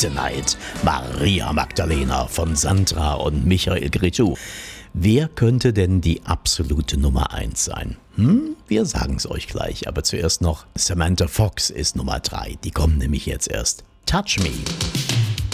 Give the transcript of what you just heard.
Kryptonite, Maria Magdalena von Sandra und Michael Cretu. Wer könnte denn die absolute Nummer 1 sein? Wir sagen es euch gleich, aber zuerst noch Samantha Fox ist Nummer 3. Die kommt nämlich jetzt erst. Touch Me.